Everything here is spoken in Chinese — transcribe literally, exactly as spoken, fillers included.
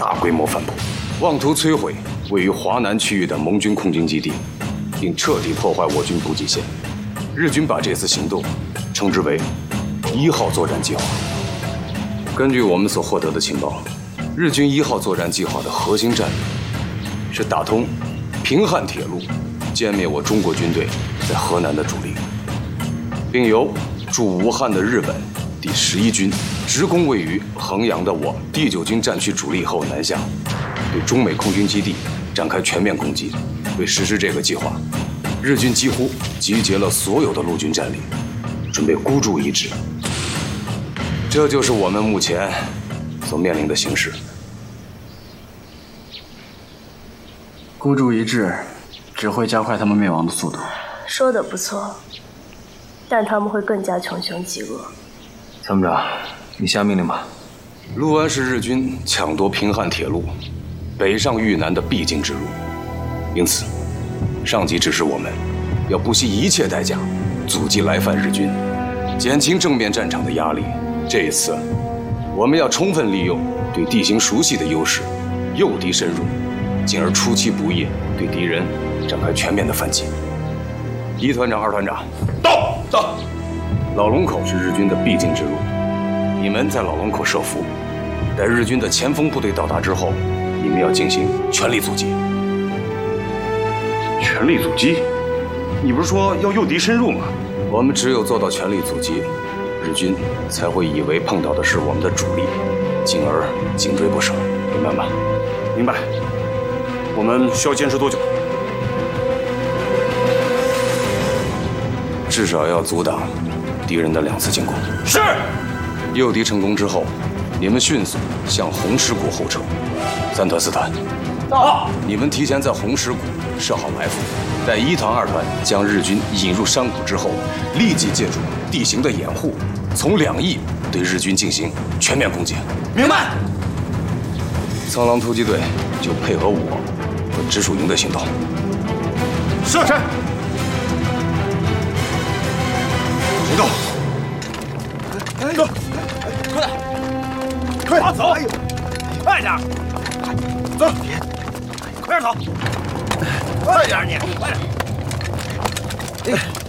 大规模反扑，妄图摧毁位于华南区域的盟军空军基地，并彻底破坏我军补给线。日军把这次行动称之为“一号作战计划”。根据我们所获得的情报，日军一号作战计划的核心战略是打通平汉铁路，歼灭我中国军队在河南的主力，并由驻武汉的日本第十一军直攻位于衡阳的我第九军战区主力后南下，对中美空军基地展开全面攻击。为实施这个计划，日军几乎集结了所有的陆军战力，准备孤注一掷。这就是我们目前所面临的形势。 孤注一掷只会加快他们灭亡的速度。 说的不错，但他们会更加穷凶极恶。 参谋长，你下命令吧。 六安市日军抢夺平汉铁路，北上豫南的必经之路，因此，上级指示我们要不惜一切代价阻击来犯日军，减轻正面战场的压力。这一次，我们要充分利用对地形熟悉的优势，诱敌深入，进而出其不意对敌人展开全面的反击。一团长、二团长，到到。老龙口是日军的必经之路，你们在老龙口设伏，待日军的前锋部队到达之后，你们要进行全力阻击。 全力阻击？你不是说要诱敌深入吗？ 我们只有做到全力阻击，日军才会以为碰到的是我们的主力，进而紧追不舍，明白吗？ 明白。我们需要坚持多久？ 至少要阻挡敌人的两次进攻。 是。 诱敌成功之后，你们迅速向红石谷后撤。三团、四团， 到。 你们提前在红石谷设好埋伏，待一团、二团将日军引入山谷之后，立即借助地形的掩护，从两翼对日军进行全面攻击。 明白。 苍狼突击队就配合我和直属营的行动。 是是。行动！走，快点，快点走！快点，走，快点走，快点你，快点！